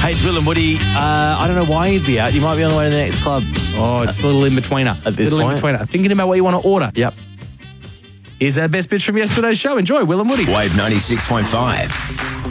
Hey, it's Will and Woody. I don't know why you'd be out. You might be on the way to the next club. Oh, it's a little in-betweener. At this point. In-betweener. Thinking about what you want to order. Yep. Here's our best bits from yesterday's show. Enjoy, Will and Woody. Wave 96.5.